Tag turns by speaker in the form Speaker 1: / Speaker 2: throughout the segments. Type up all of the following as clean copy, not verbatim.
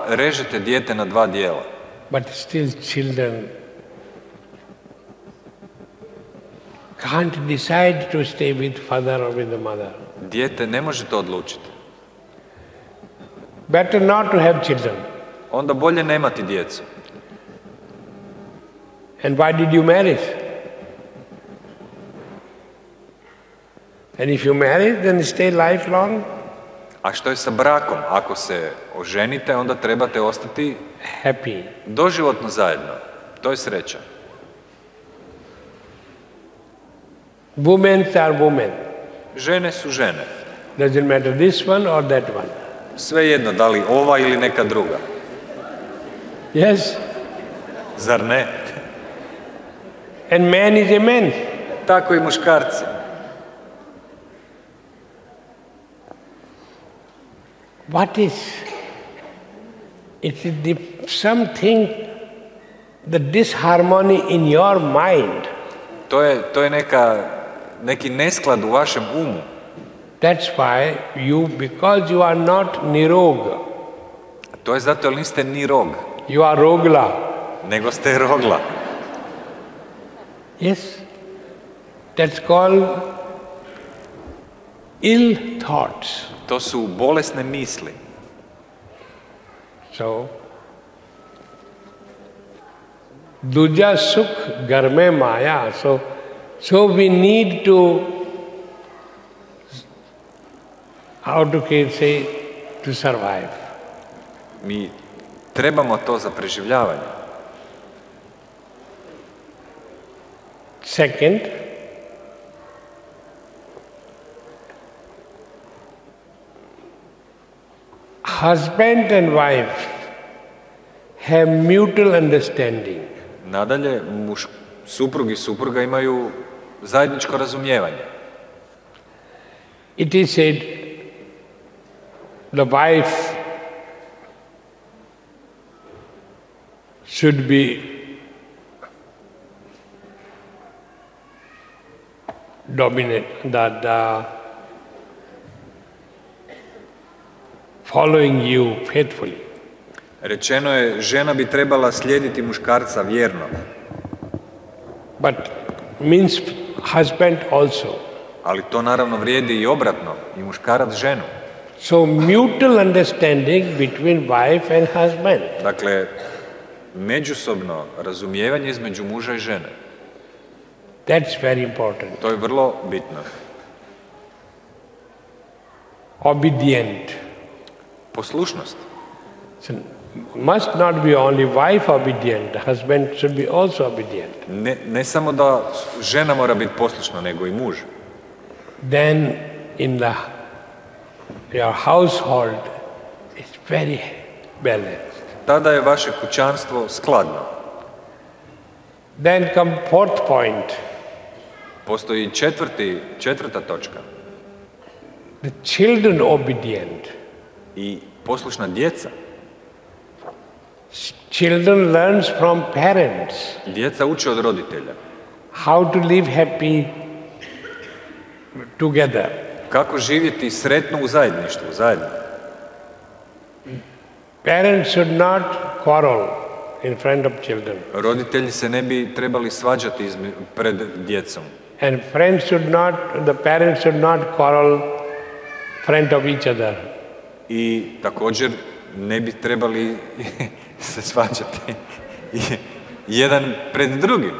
Speaker 1: režete dijete na dva dijela.
Speaker 2: But still children can't decide to stay with father or with the mother.
Speaker 1: Dijete ne može to odlučiti.
Speaker 2: Better not to have children.
Speaker 1: Onda bolje nemati djecu.
Speaker 2: And why did you marry? And if you marry, then stay lifelong.
Speaker 1: A što je sa brakom? Ako se oženite, onda trebate ostati
Speaker 2: Happy.
Speaker 1: doživotno zajedno. To je sreća.
Speaker 2: Women are women.
Speaker 1: Žene su žene.
Speaker 2: Doesn't matter this one or that one.
Speaker 1: Svejedno, da li ova ili neka druga.
Speaker 2: Yes?
Speaker 1: Zar ne?
Speaker 2: And man is a man.
Speaker 1: Tako i muškarci.
Speaker 2: What is? It's something, the disharmony in your mind.
Speaker 1: To je neki nesklad u vašem umu.
Speaker 2: That's why because you are not nirog.
Speaker 1: To je zato jer niste ni rog,
Speaker 2: You are rogla.
Speaker 1: nego ste rogla.
Speaker 2: Yes. That's called ill thoughts.
Speaker 1: To su bolesne misli.
Speaker 2: So, duja sukh ghar mein maya. So we need to, how to say, to survive.
Speaker 1: Mi trebamo to za preživljavanje.
Speaker 2: Second, husband and wife have mutual understanding.
Speaker 1: Nadalje, suprug i supruga imaju zajedničko razumijevanje.
Speaker 2: It is said, the wife should be dominant, the following you faithfully.
Speaker 1: Rečeno je, žena bi trebala slijediti muškarca vjerno.
Speaker 2: But means husband also.
Speaker 1: Ali to naravno vrijedi i obratno, i muškarac ženu.
Speaker 2: So mutual understanding between wife and husband.
Speaker 1: Dakle, međusobno razumijevanje između muža i žene.
Speaker 2: That's very important.
Speaker 1: To je vrlo bitno.
Speaker 2: Obedient.
Speaker 1: Poslušnost.
Speaker 2: So must not be only wife obedient, the husband should be also obedient.
Speaker 1: Ne samo da žena mora biti poslušna, nego i muž.
Speaker 2: Then in your household it's very balanced.
Speaker 1: Tada je vaše kućanstvo skladno.
Speaker 2: Then come fourth point.
Speaker 1: Postoji četvrta točka.
Speaker 2: The children obedient.
Speaker 1: I poslušna djeca.
Speaker 2: Children learns from parents.
Speaker 1: Djeca uče od roditelja.
Speaker 2: How to live happy together.
Speaker 1: Kako živjeti sretno u zajedništvu, zajedno.
Speaker 2: Parents should not quarrel in front of children.
Speaker 1: Roditelji se ne bi trebali svađati pred djecom.
Speaker 2: And the parents should not quarrel in front of each other.
Speaker 1: I također ne bi trebali se svađati jedan pred drugim.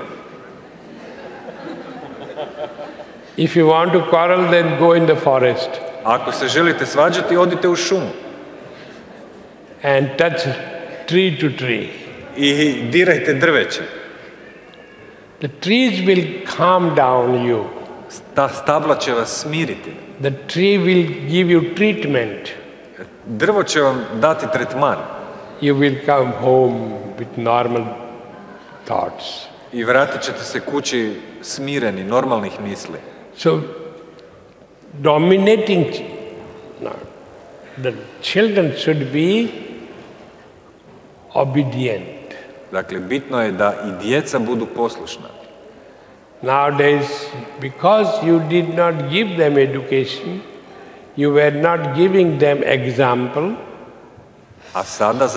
Speaker 2: If you want to quarrel, then go in the forest.
Speaker 1: Ako se želite svađati, odite u šumu.
Speaker 2: And touch tree to tree.
Speaker 1: I dirajte drveće.
Speaker 2: The trees will calm down you.
Speaker 1: Ta stabla će vas smiriti.
Speaker 2: The tree will give you treatment.
Speaker 1: Drvo će vam dati tretman.
Speaker 2: You will come home with normal thoughts.
Speaker 1: I vratit ćete se kući smireni, normalnih misli.
Speaker 2: So, dominating, the children should be obedient.
Speaker 1: Dakle, bitno je da i djeca budu poslušna.
Speaker 2: Nowadays, because you did not give them education, you were not giving them example.
Speaker 1: A sada